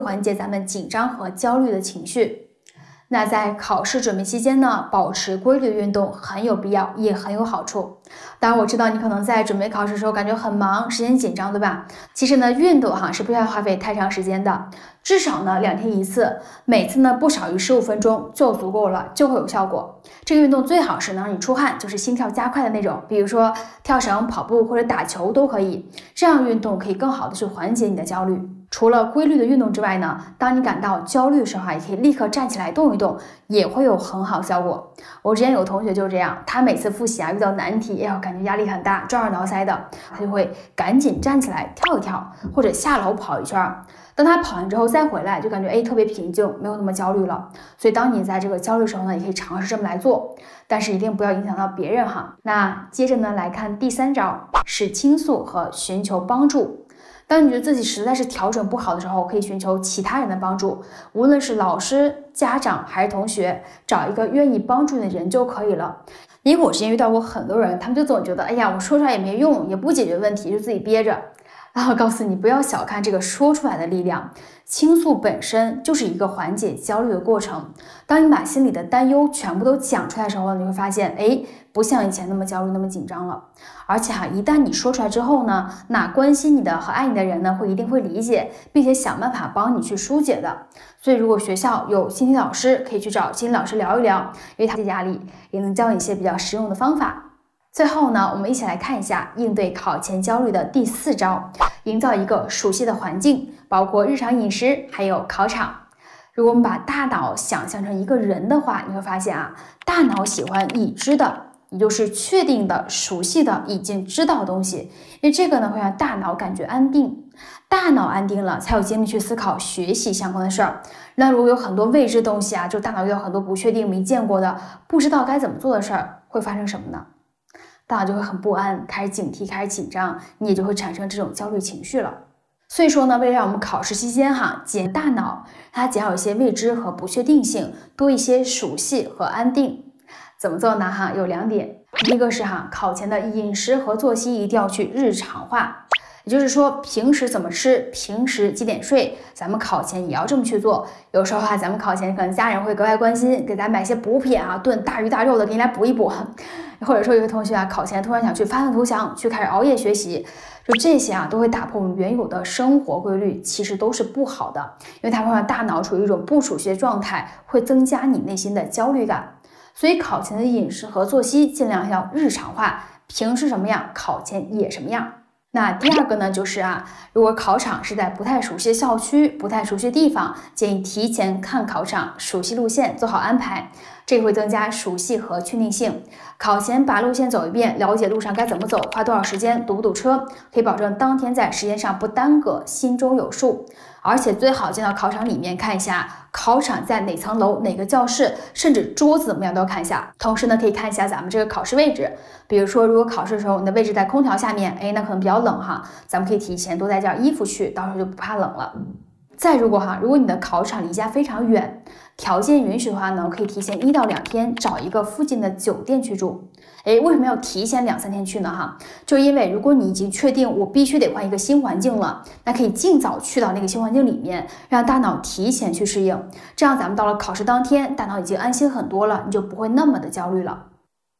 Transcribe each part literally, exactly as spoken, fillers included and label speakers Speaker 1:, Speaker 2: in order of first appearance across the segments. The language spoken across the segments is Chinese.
Speaker 1: 缓解咱们紧张和焦虑的情绪。那在考试准备期间呢，保持规律的运动很有必要，也很有好处。当然，我知道你可能在准备考试的时候感觉很忙，时间紧张，对吧？其实呢，运动哈是不需要花费太长时间的，至少呢两天一次，每次呢不少于十五分钟就足够了，就会有效果。这个运动最好是能让你出汗，就是心跳加快的那种，比如说跳绳、跑步或者打球都可以。这样运动可以更好的去缓解你的焦虑。除了规律的运动之外呢，当你感到焦虑的时候啊，也可以立刻站起来动一动，也会有很好效果。我之前有个同学就是这样，他每次复习啊遇到难题，哎呦感觉压力很大，抓耳挠腮的，他就会赶紧站起来跳一跳，或者下楼跑一圈。当他跑完之后再回来，就感觉哎特别平静，没有那么焦虑了。所以当你在这个焦虑的时候呢，也可以尝试这么来做，但是一定不要影响到别人哈。那接着呢来看第三招，是倾诉和寻求帮助。当你觉得自己实在是调整不好的时候，可以寻求其他人的帮助，无论是老师、家长还是同学，找一个愿意帮助你的人就可以了。因为我之前遇到过很多人，他们就总觉得，哎呀，我说出来也没用，也不解决问题，就自己憋着。然后告诉你，不要小看这个说出来的力量，倾诉本身就是一个缓解焦虑的过程。当你把心里的担忧全部都讲出来的时候，你会发现，哎，不像以前那么焦虑，那么紧张了。而且哈，一旦你说出来之后呢，那关心你的和爱你的人呢，会一定会理解，并且想办法帮你去疏解的。所以，如果学校有心理老师，可以去找心理老师聊一聊，因为他的压力也能教你一些比较实用的方法。最后呢，我们一起来看一下应对考前焦虑的第四招，营造一个熟悉的环境，包括日常饮食还有考场。如果我们把大脑想象成一个人的话，你会发现啊，大脑喜欢已知的，也就是确定的、熟悉的、已经知道的东西，因为这个呢会让大脑感觉安定。大脑安定了，才有精力去思考学习相关的事儿。那如果有很多未知东西啊，就大脑遇到很多不确定、没见过的、不知道该怎么做的事儿，会发生什么呢？大脑就会很不安，开始警惕，开始紧张，你也就会产生这种焦虑情绪了。所以说呢，为了让我们考试期间哈减大脑，它减少一些未知和不确定性，多一些熟悉和安定。怎么做呢？哈，有两点。第一个是哈，考前的饮食和作息一定要去日常化。也就是说，平时怎么吃，平时几点睡，咱们考前也要这么去做。有时候啊，咱们考前可能家人会格外关心，给咱买些补品啊，炖大鱼大肉的，给你来补一补。或者说有些同学啊，考前突然想去发愤图强，去开始熬夜学习，就这些啊，都会打破我们原有的生活规律，其实都是不好的，因为它会让大脑处于一种不熟悉的状态，会增加你内心的焦虑感。所以考前的饮食和作息尽量要日常化，平时什么样，考前也什么样。那第二个呢，就是啊，如果考场是在不太熟悉的校区、不太熟悉的地方，建议提前看考场，熟悉路线，做好安排，这个会增加熟悉和确定性。考前把路线走一遍，了解路上该怎么走，花多少时间，堵不堵车，可以保证当天在时间上不耽搁，心中有数。而且最好进到考场里面看一下考场在哪层楼、哪个教室，甚至桌子怎么样都要看一下。同时呢，可以看一下咱们这个考试位置，比如说如果考试的时候你的位置在空调下面，哎，那可能比较冷哈，咱们可以提前多带件衣服去，到时候就不怕冷了。再如果哈，如果你的考场离家非常远，条件允许的话呢，可以提前一到两天找一个附近的酒店去住。哎，为什么要提前两三天去呢？哈，就因为如果你已经确定我必须得换一个新环境了，那可以尽早去到那个新环境里面，让大脑提前去适应，这样咱们到了考试当天，大脑已经安心很多了，你就不会那么的焦虑了。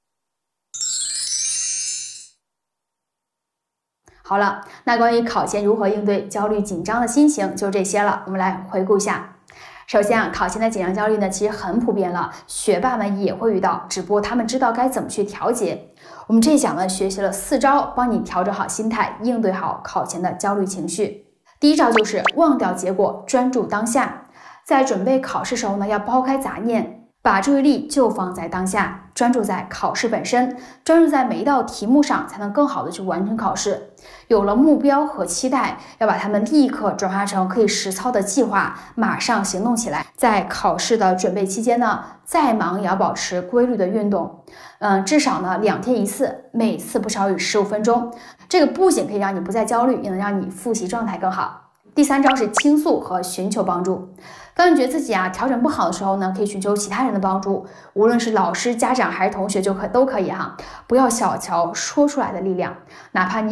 Speaker 1: 好了，那关于考前如何应对焦虑紧张的心情就这些了，我们来回顾一下。首先啊，考前的紧张焦虑呢，其实很普遍了，学霸们也会遇到，只不过他们知道该怎么去调节。我们这一讲呢，学习了四招，帮你调整好心态，应对好考前的焦虑情绪。第一招就是忘掉结果，专注当下。在准备考试时候呢，要抛开杂念，把注意力就放在当下，专注在考试本身，专注在每一道题目上，才能更好的去完成考试。有了目标和期待，要把它们立刻转化成可以实操的计划，马上行动起来。在考试的准备期间呢，再忙也要保持规律的运动，嗯，至少呢两天一次，每次不少于十五分钟。这个不仅可以让你不再焦虑，也能让你复习状态更好。第三招是倾诉和寻求帮助。当你觉得自己啊调整不好的时候呢，可以寻求其他人的帮助，无论是老师、家长还是同学就可都可以哈，不要小瞧说出来的力量，哪怕你